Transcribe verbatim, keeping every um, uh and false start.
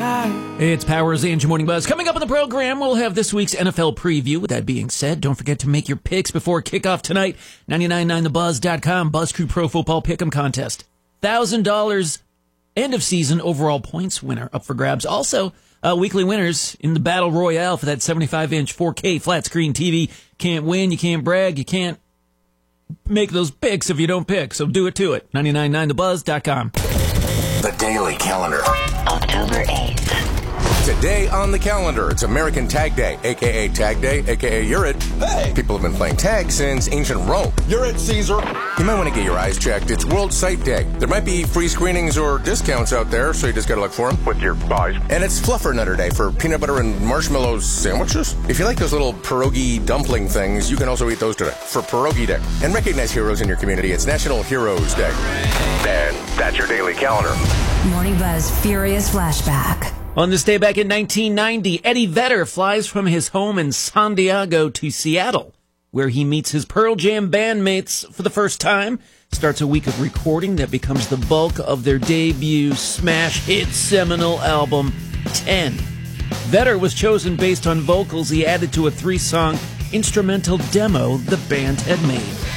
high. It's Powers and your Morning Buzz. Coming up on the program, we'll have this week's N F L preview. With that being said, don't forget to make your picks before kickoff tonight. nine nine nine the buzz dot com Buzz Crew Pro Football Pick'em Contest. one thousand dollars end of season overall points winner up for grabs. Also, uh, weekly winners in the Battle Royale for that seventy-five inch four K flat screen T V. Can't win, you can't brag, you can't make those picks if you don't pick. So do it to it. nine nine nine the buzz dot com. The Daily Calendar. October eighth. Today on the calendar, it's American Tag Day, a k a. Tag Day, a k a. You're it. Hey! People have been playing tag since ancient Rome. You're it, Caesar. You might want to get your eyes checked. It's World Sight Day. There might be free screenings or discounts out there, so you just gotta look for them. With your eyes. And it's Fluffer Nutter Day for peanut butter and marshmallow sandwiches. If you like those little pierogi dumpling things, you can also eat those today for Pierogi Day. And recognize heroes in your community. It's National Heroes Day. And that's your daily calendar. Morning Buzz Furious Flashback. On this day back in nineteen ninety, Eddie Vedder flies from his home in San Diego to Seattle, where he meets his Pearl Jam bandmates for the first time. Starts a week of recording that becomes the bulk of their debut smash hit seminal album, ten. Vedder was chosen based on vocals he added to a three-song instrumental demo the band had made.